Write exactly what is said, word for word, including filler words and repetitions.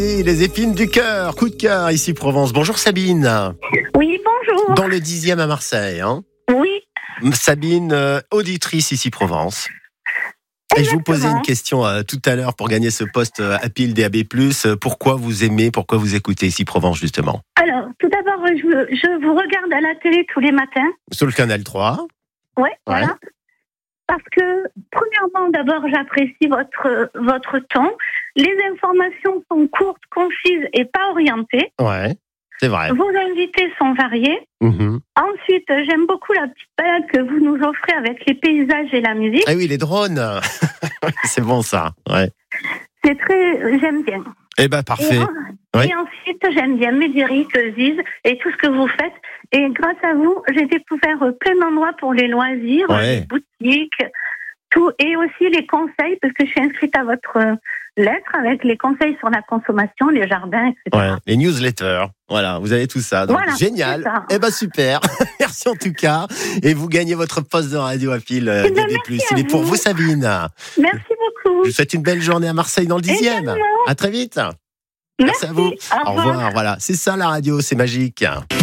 Et les épines du cœur, coup de cœur, ici Provence. Bonjour Sabine. Oui, bonjour. Dans le dixième à Marseille. Hein. Oui. Sabine, euh, auditrice ici Provence. Et je vous posais une question euh, tout à l'heure pour gagner ce poste euh, Happy D A B plus. Euh, pourquoi vous aimez, pourquoi vous écoutez ici Provence justement? Alors, tout d'abord, je, je vous regarde à la télé tous les matins. Sur le canal trois. Ouais, Ouais. voilà. Parce que, premièrement, d'abord, j'apprécie votre, votre ton. Les informations sont courtes, concises et pas orientées. Ouais, c'est vrai. Vos invités sont variés. Mm-hmm. Ensuite, j'aime beaucoup la petite balade que vous nous offrez avec les paysages et la musique. Ah oui, les drones. C'est bon ça. Ouais. C'est très... J'aime bien. Eh ben parfait. Et, en- Oui. et ensuite, j'aime bien Médéric, Ziz et tout ce que vous faites. Et grâce à vous, j'ai découvert plein d'endroits pour les loisirs, Ouais. les boutiques, tout. Et aussi les conseils, parce que je suis inscrite à votre lettre avec les conseils sur la consommation, les jardins, et cetera. Ouais, les newsletters. Voilà, vous avez tout ça. Donc, Voilà, génial. c'est ça. Eh ben super. Merci en tout cas. Et vous gagnez votre poste de radio à pile euh, Eh ben, D A B plus. merci Il à est pour vous. vous, Sabine. Merci beaucoup. Je vous souhaite une belle journée à Marseille dans le dixième. Également. À très vite. Merci. à vous. Au Au revoir. Voilà, c'est ça la radio, c'est magique.